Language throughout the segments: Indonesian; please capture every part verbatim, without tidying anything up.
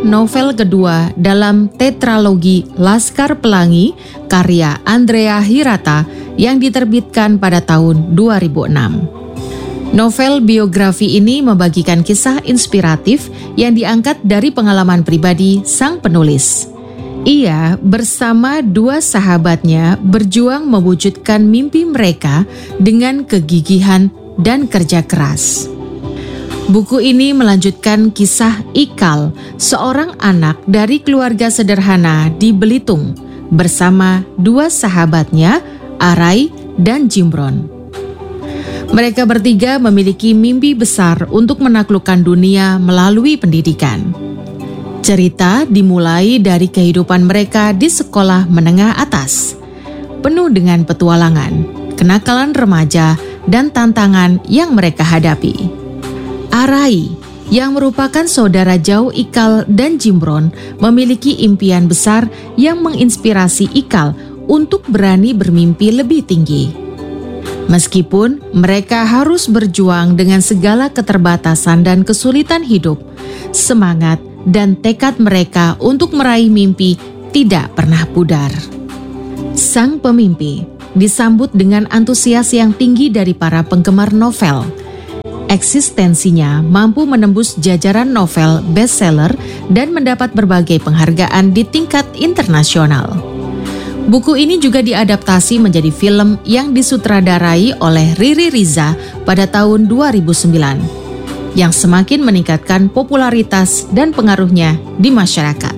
novel kedua dalam tetralogi Laskar Pelangi karya Andrea Hirata yang diterbitkan pada tahun dua ribu enam. Novel biografi ini membagikan kisah inspiratif yang diangkat dari pengalaman pribadi sang penulis. Ia bersama dua sahabatnya berjuang mewujudkan mimpi mereka dengan kegigihan dan kerja keras. Buku ini melanjutkan kisah Ikal, seorang anak dari keluarga sederhana di Belitung, bersama dua sahabatnya, Arai dan Jimron. Mereka bertiga memiliki mimpi besar untuk menaklukkan dunia melalui pendidikan. Cerita dimulai dari kehidupan mereka di sekolah menengah atas, penuh dengan petualangan, kenakalan remaja, dan tantangan yang mereka hadapi. Arai, yang merupakan saudara jauh Ikal dan Jimron, memiliki impian besar yang menginspirasi Ikal untuk berani bermimpi lebih tinggi. Meskipun mereka harus berjuang dengan segala keterbatasan dan kesulitan hidup, semangat dan tekad mereka untuk meraih mimpi tidak pernah pudar. Sang pemimpi disambut dengan antusias yang tinggi dari para penggemar novel. Eksistensinya mampu menembus jajaran novel bestseller dan mendapat berbagai penghargaan di tingkat internasional. Buku ini juga diadaptasi menjadi film yang disutradarai oleh Riri Riza pada tahun dua ribu sembilan, yang semakin meningkatkan popularitas dan pengaruhnya di masyarakat.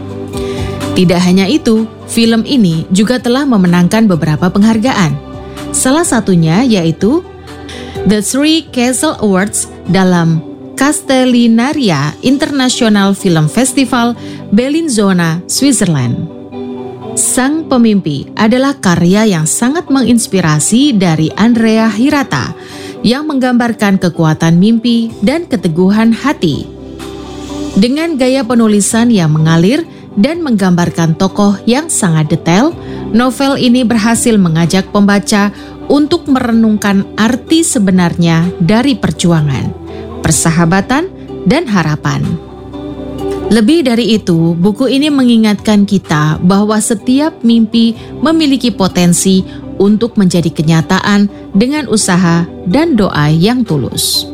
Tidak hanya itu, film ini juga telah memenangkan beberapa penghargaan. Salah satunya yaitu The Three Castle Awards dalam Castellinaria International Film Festival Bellinzona, Switzerland. Sang Pemimpi adalah karya yang sangat menginspirasi dari Andrea Hirata yang menggambarkan kekuatan mimpi dan keteguhan hati. Dengan gaya penulisan yang mengalir dan menggambarkan tokoh yang sangat detail, novel ini berhasil mengajak pembaca untuk merenungkan arti sebenarnya dari perjuangan, persahabatan, dan harapan. Lebih dari itu, buku ini mengingatkan kita bahwa setiap mimpi memiliki potensi untuk menjadi kenyataan dengan usaha dan doa yang tulus.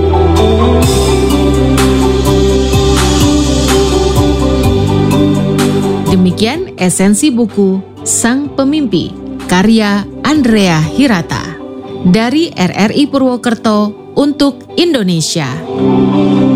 Demikian esensi buku Sang Pemimpi, karya Andrea Hirata, dari R R I Purwokerto untuk Indonesia.